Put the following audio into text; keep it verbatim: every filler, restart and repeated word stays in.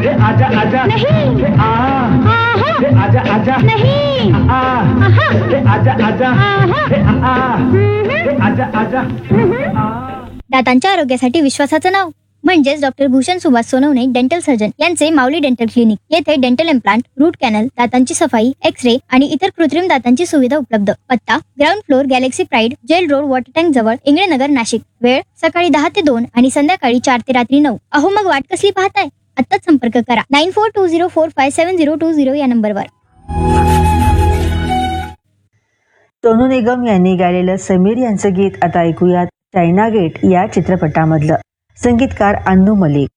रे आजा आजा नहीं रे आ आहा रे आजा आजा नहीं आ आहा रे आजा आजा आहा रे आ हम्म, रे आजा आजा हम्म. आ दातांच्या आरोग्यासाठी विश्वासाचं नाव म्हणजेच doctor Bhushan Subhash Sonawane dental surgeon यांचे माऊली डेंटल क्लिनिक. येथे डेंटल इम्प्लांट, रूट कॅनल, दातांची सफाई, एक्स रे आणि इतर कृत्रिम दातांची सुविधा उपलब्ध. पत्ता ground floor, Galaxy pride, gel road, water tank जवळ, इंगळेनगर, नाशिक. वेळ सकाळी दहा ते दोन आणि संध्याकाळी चार ते रात्री नऊ. अहो मग वाट कसली पाहताय? आत्ताच संपर्क करा nine four to zero four five seven zero to zero या नंबरवर. सोनू निगम यांनी गायलेलं समीर यांचं गीत आता ऐकूयात. चायना गेट या चित्रपटामधलं. संगीतकार अन्नू मलिक.